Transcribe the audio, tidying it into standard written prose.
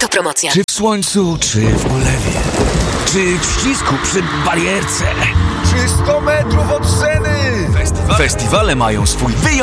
promocja. Czy w słońcu, czy w ulewie, czy w ścisku przy barierce, czy 100 metrów od sceny. Festiwale mają swój wyjątkowy